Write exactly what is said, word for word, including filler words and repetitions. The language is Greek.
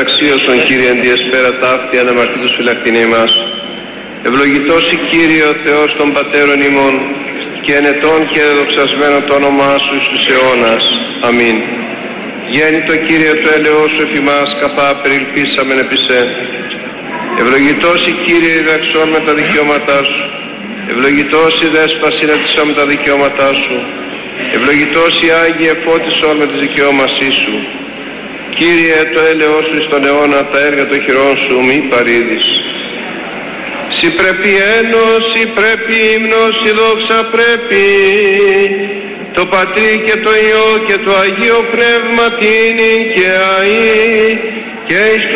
αξίωσον Κύριε εν διεσπέρα ταύτη αναμαρτήτως φυλακτινή μας. Ευλογητός η Κύριε ο Θεός των πατέρων ημών και ενετών και δοξασμένο το όνομά σου εις τους αιώνας. Αμήν. Γέννητο Κύριε το έλεος σου εφημάς καθά περιλπίσαμεν επί σε. Ευλογητός η Κύριε διδαξών με τα δικαιώματά σου. Ευλογητός η Δέσπαση συναντησών με τα δικαιώματά σου. Ευλογητός η Άγιε φώτισον με τις δικαιώμασή σου. Κύριε το έλεος σου εις τον αιώνα τα έργα των χειρών σου μη παρήδεις. Συ πρέπει ένος, συ πρέπει ύμνος, συ δόξα πρέπει το Πατρί και το Υιό και το Αγίο Πνεύμα τίνη και αεί και εις